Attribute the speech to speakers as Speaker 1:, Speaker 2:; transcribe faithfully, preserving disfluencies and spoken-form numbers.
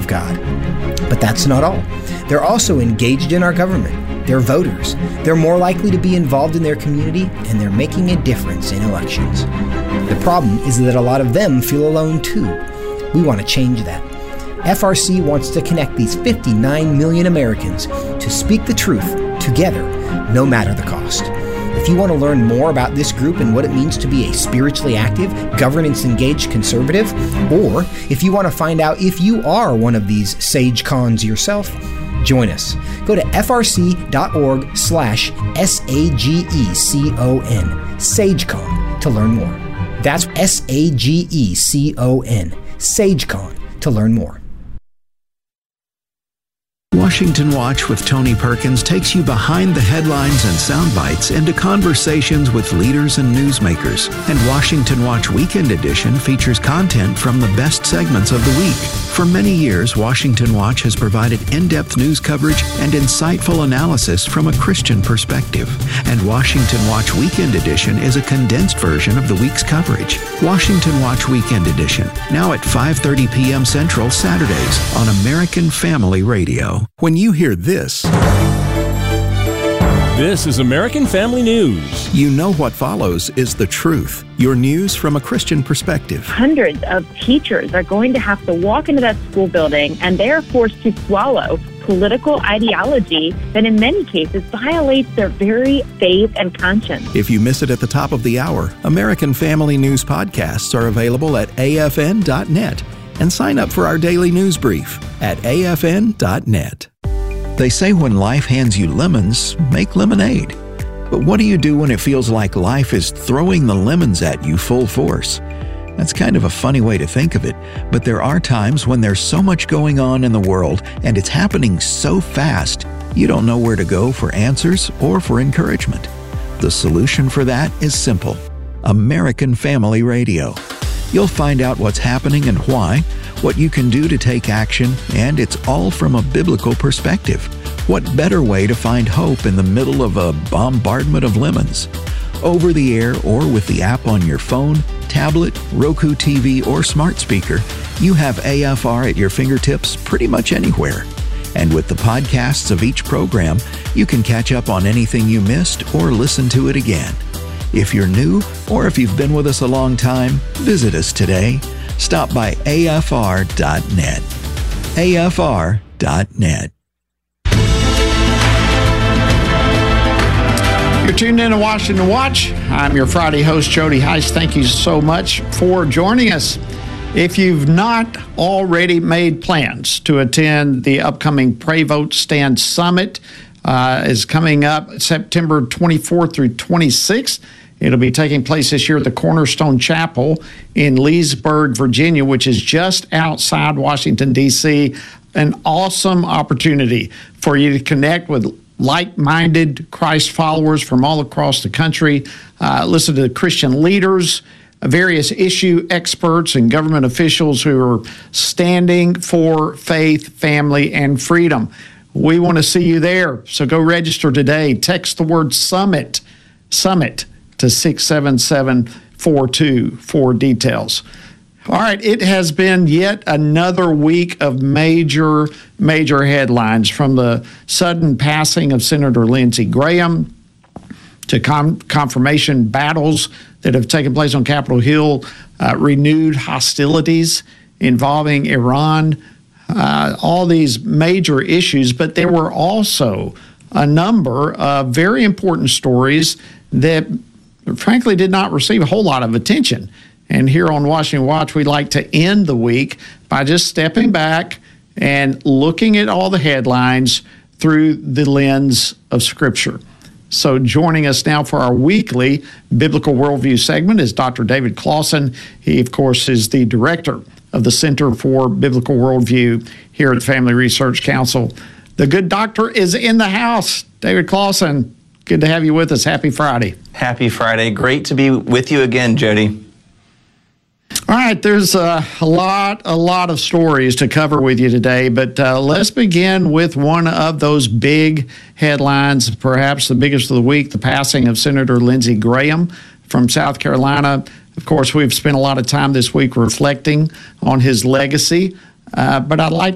Speaker 1: of God. But that's not all. They're also engaged in our government. They're voters. They're more likely to be involved in their community, and they're making a difference in elections. The problem is that a lot of them feel alone too. We want to change that. F R C wants to connect these fifty-nine million Americans to speak the truth together, no matter the cost. If you want to learn more about this group and what it means to be a spiritually active, governance-engaged conservative, or if you want to find out if you are one of these sage cons yourself, join us. Go to frc.org slash S-A-G-E-C-O-N, SageCon, to learn more. That's S A G E C O N, SageCon, to learn more.
Speaker 2: Washington Watch with Tony Perkins takes you behind the headlines and sound bites into conversations with leaders and newsmakers. And Washington Watch Weekend Edition features content from the best segments of the week. For many years, Washington Watch has provided in-depth news coverage and insightful analysis from a Christian perspective. And Washington Watch Weekend Edition is a condensed version of the week's coverage. Washington Watch Weekend Edition, now at five thirty p.m. Central Saturdays on American Family Radio. When you hear this,
Speaker 3: this is American Family News.
Speaker 2: You know what follows is the truth. Your news from a Christian perspective.
Speaker 4: Hundreds of teachers are going to have to walk into that school building, and they are forced to swallow political ideology that in many cases violates their very faith and conscience.
Speaker 2: If you miss it at the top of the hour, American Family News podcasts are available at A F N dot net. And sign up for our daily news brief at A F N dot net. They say when life hands you lemons, make lemonade. But what do you do when it feels like life is throwing the lemons at you full force? That's kind of a funny way to think of it, but there are times when there's so much going on in the world and it's happening so fast, you don't know where to go for answers or for encouragement. The solution for that is simple: American Family Radio. You'll find out what's happening and why, what you can do to take action, and it's all from a biblical perspective. What better way to find hope in the middle of a bombardment of lemons? Over the air or with the app on your phone, tablet, Roku T V, or smart speaker, you have A F R at your fingertips pretty much anywhere. And with the podcasts of each program, you can catch up on anything you missed or listen to it again. If you're new, or if you've been with us a long time, visit us today. Stop by A F R dot net. A F R dot net.
Speaker 5: You're tuned in to Washington Watch. I'm your Friday host, Jody Heiss. Thank you so much for joining us. If you've not already made plans to attend the upcoming Pray Vote Stand Summit, uh, is coming up September twenty-fourth through twenty-sixth. It'll be taking place this year at the Cornerstone Chapel in Leesburg, Virginia, which is just outside Washington, D C An awesome opportunity for you to connect with like-minded Christ followers from all across the country, uh, listen to Christian leaders, various issue experts, and government officials who are standing for faith, family, and freedom. We want to see you there, so go register today. Text the word SUMMIT, SUMMIT, to six seven seven four two for details. All right, it has been yet another week of major, major headlines, from the sudden passing of Senator Lindsey Graham to com- confirmation battles that have taken place on Capitol Hill, uh, renewed hostilities involving Iran, uh, all these major issues. But there were also a number of very important stories that frankly did not receive a whole lot of attention. And here on Washington Watch, we like to end the week by just stepping back and looking at all the headlines through the lens of Scripture. So joining us now for our weekly Biblical Worldview segment is Doctor David Closson. He, of course, is the director of the Center for Biblical Worldview here at the Family Research Council. The good doctor is in the house. David Closson, good to have you with us. Happy Friday.
Speaker 6: Happy Friday. Great to be with you again, Jody.
Speaker 5: All right, there's uh, a lot, a lot of stories to cover with you today, but uh, let's begin with one of those big headlines, perhaps the biggest of the week, the passing of Senator Lindsey Graham from South Carolina. Of course, we've spent a lot of time this week reflecting on his legacy, uh, but I'd like